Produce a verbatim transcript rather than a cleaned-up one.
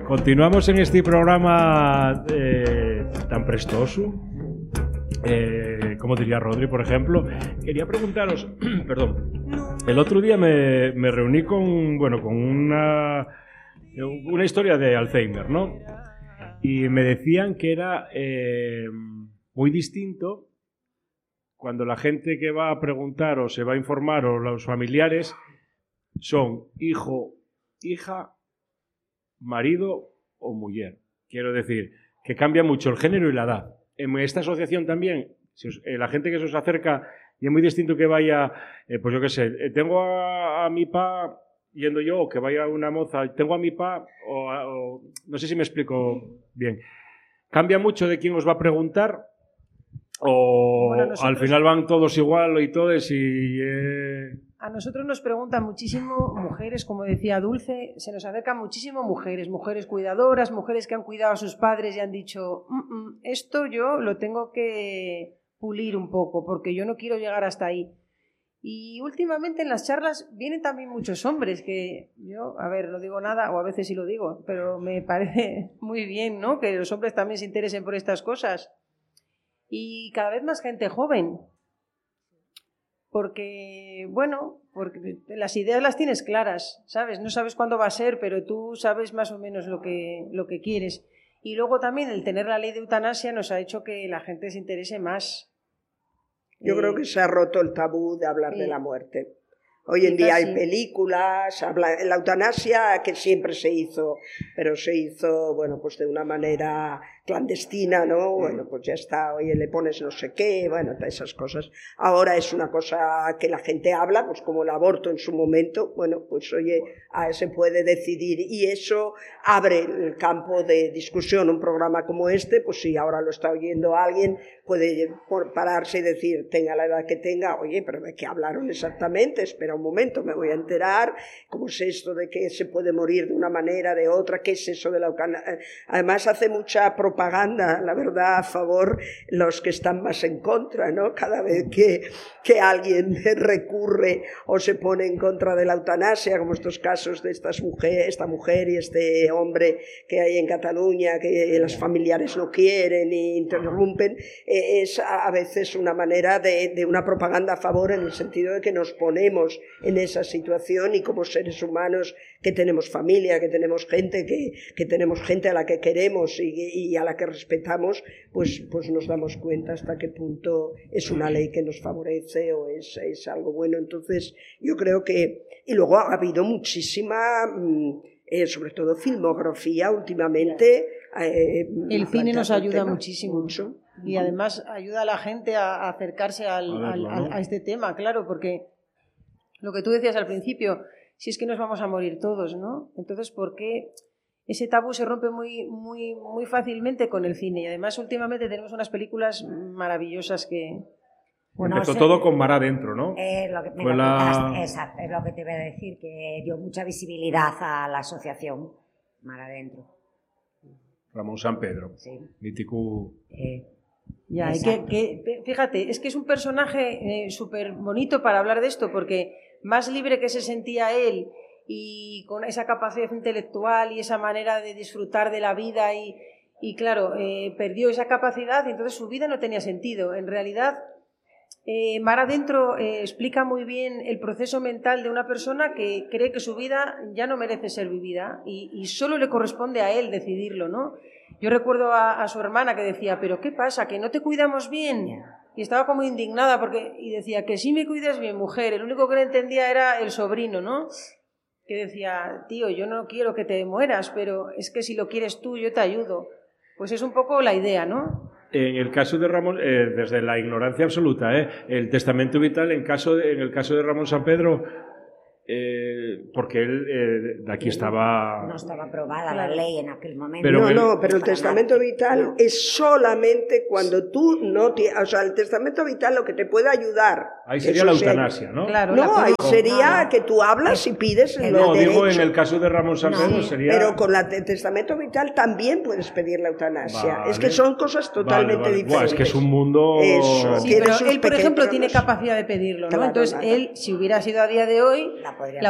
Continuamos en este programa eh, tan prestoso. Eh, como diría Rodri, por ejemplo. Quería preguntaros, perdón, el otro día me, me reuní con, bueno, con una, una historia de Alzheimer, ¿no? Y me decían que era eh, muy distinto cuando la gente que va a preguntar o se va a informar o los familiares son hijo, hija, marido o mujer. Quiero decir, que cambia mucho el género y la edad. En esta asociación también, si os, eh, la gente que se os acerca, y es muy distinto que vaya, eh, pues yo qué sé, eh, tengo a, a mi pa yendo yo, o que vaya una moza, tengo a mi pa, o, o no sé si me explico bien. ¿Cambia mucho de quién os va a preguntar? ¿O bueno, nosotros, al final van todos igual y todos y... Eh... A nosotros nos preguntan muchísimo mujeres, como decía Dulce, se nos acercan muchísimo mujeres, mujeres cuidadoras, mujeres que han cuidado a sus padres y han dicho, mm, mm, esto yo lo tengo que pulir un poco porque yo no quiero llegar hasta ahí. Y últimamente en las charlas vienen también muchos hombres que yo, a ver, no digo nada, o a veces sí lo digo, pero me parece muy bien, ¿no? Que los hombres también se interesen por estas cosas. Y cada vez más gente joven. Porque, bueno, porque las ideas las tienes claras, ¿sabes? No sabes cuándo va a ser, pero tú sabes más o menos lo que, lo que quieres. Y luego también el tener la ley de eutanasia nos ha hecho que la gente se interese más. Yo eh, creo que se ha roto el tabú de hablar eh, de la muerte. Hoy en día hay películas, habla, la eutanasia que siempre se hizo, pero se hizo, bueno, pues de una manera clandestina, ¿no? Bueno, pues ya está, oye, le pones no sé qué, bueno, todas esas cosas. Ahora es una cosa que la gente habla, pues como el aborto en su momento, bueno, pues oye, se puede decidir y eso abre el campo de discusión. Un programa como este, pues si ahora lo está oyendo alguien, puede pararse y decir, tenga la edad que tenga, oye, pero ¿de qué hablaron exactamente? Espera un momento, me voy a enterar, ¿cómo es esto de que se puede morir de una manera, de otra? ¿Qué es eso de la eutanasia? Además hace mucha propaganda propaganda, la verdad, a favor los que están más en contra, ¿no? Cada vez que, que alguien recurre o se pone en contra de la eutanasia, como estos casos de estas mujer, esta mujer y este hombre que hay en Cataluña, que los familiares no quieren e interrumpen, eh, es a veces una manera de, de una propaganda a favor en el sentido de que nos ponemos en esa situación y como seres humanos que tenemos familia, que tenemos gente, que, que tenemos gente a la que queremos y, y a la que respetamos, pues, pues nos damos cuenta hasta qué punto es una ley que nos favorece o es, es algo bueno. Entonces yo creo que, y luego ha habido muchísima, eh, sobre todo filmografía últimamente. Eh, el cine nos ayuda muchísimo mucho. Y además ayuda a la gente a acercarse al, al, al, a este tema, claro, porque lo que tú decías al principio, si es que nos vamos a morir todos, ¿no? Entonces, ¿por qué ese tabú se rompe muy, muy, muy fácilmente con el cine? Y además últimamente tenemos unas películas maravillosas que... Bueno, empezó sé, todo con Mar Adentro, ¿no? Eh, lo que, me la... Exacto, es lo que te iba a decir, que dio mucha visibilidad a la asociación Mar Adentro. Ramón San Pedro, sí. Mítico... Eh, ya, y que, que, fíjate, es que es un personaje eh, súper bonito para hablar de esto, porque más libre que se sentía él y con esa capacidad intelectual y esa manera de disfrutar de la vida y, y claro, eh, perdió esa capacidad y entonces su vida no tenía sentido. En realidad, eh, Mar Adentro eh, explica muy bien el proceso mental de una persona que cree que su vida ya no merece ser vivida y, y solo le corresponde a él decidirlo, ¿no? Yo recuerdo a, a su hermana que decía, ¿pero qué pasa? ¿Que no te cuidamos bien? Y estaba como indignada porque, y decía, que sí me cuidas bien, mujer. El único que le entendía era el sobrino, ¿no? Que decía, tío, yo no quiero que te mueras, pero es que si lo quieres tú, yo te ayudo. Pues es un poco la idea, ¿no? En el caso de Ramón, eh, desde la ignorancia absoluta, ¿eh? El testamento vital, en, caso de, en el caso de Ramón San Pedro, eh, porque él eh, de aquí estaba... No estaba aprobada la ley en aquel momento. Pero no, él, no, pero el testamento vital no. Es solamente cuando tú no tienes... O sea, el testamento vital lo que te puede ayudar... Ahí sería la eutanasia, ¿no? Claro, no, ahí sería que tú hablas y pides el No, derecho. digo en el caso de Ramón San Pedro no, sería... Pero con la, el testamento vital también puedes pedir la eutanasia. Vale. Es que son cosas totalmente vale, vale. diferentes. Buah, es que es un mundo... Eso. Sí, pero él, por ejemplo, tiene capacidad de pedirlo, ¿no? Entonces, él, si hubiera sido a día de hoy... La podría,